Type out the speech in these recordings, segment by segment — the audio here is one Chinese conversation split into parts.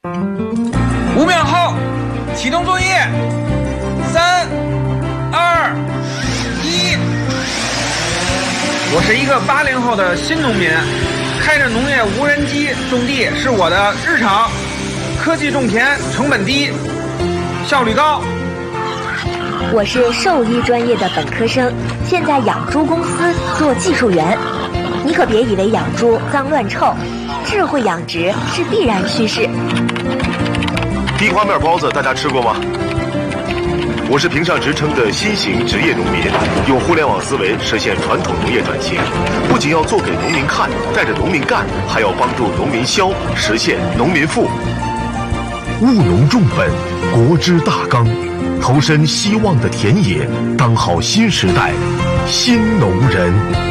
5秒后启动作业，3、2、1。我是一个80后的新农民，开着农业无人机种地是我的日常。科技种田，成本低，效率高。 我是兽医专业的本科生，现在养猪公司做技术员。你可别以为养猪脏乱臭，智慧养殖是必然趋势。 地瓜面包子大家吃过吗？我是评上职称的新型职业农民，用互联网思维实现传统农业转型，不仅要做给农民看，带着农民干，还要帮助农民消，实现农民富。 务农重本，国之大纲，投身希望的田野，当好新时代新农人。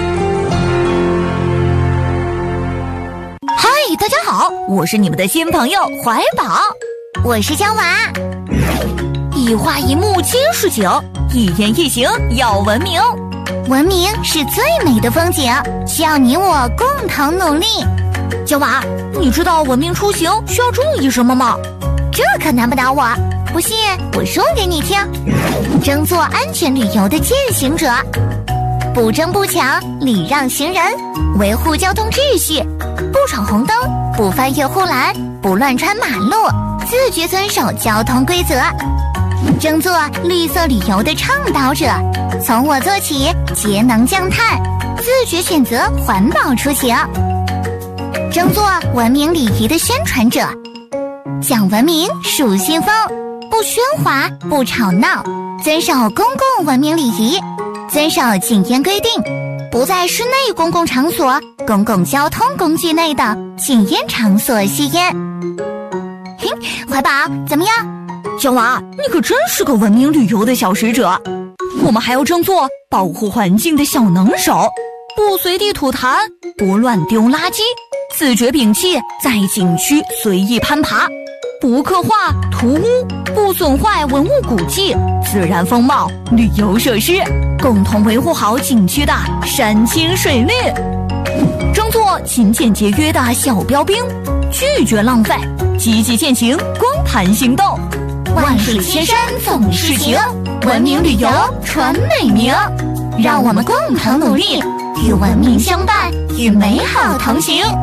嗨，大家好，我是你们的新朋友怀宝。 我是娇娃。 一花一木皆是景，一言一行要文明。 文明是最美的风景，需要你我共同努力。 娇娃，你知道文明出行需要注意什么吗？ 这可难不倒我，不信我说给你听。争做安全旅游的践行者，不争不抢，礼让行人，维护交通秩序，不闯红灯，不翻越护栏，不乱穿马路，自觉遵守交通规则。争做绿色旅游的倡导者，从我做起，节能降碳，自觉选择环保出行。争做文明礼仪的宣传者，讲文明树新风，不喧哗，不吵闹，遵守公共文明礼仪，遵守禁烟规定，不在室内公共场所、公共交通工具内的禁烟场所吸烟。怀宝，怎么样？ 娇娃，你可真是个文明旅游的小使者。我们还要争做保护环境的小能手，不随地吐痰，不乱丢垃圾，自觉摒弃在景区随意攀爬，不刻画涂污，不损坏文物古迹、自然风貌、旅游设施，共同维护好景区的山清水绿。争做勤俭节约的小标兵，拒绝浪费，积极践行光盘行动。万水千山总是情，文明旅游传美名。让我们共同努力，与文明相伴，与美好同行。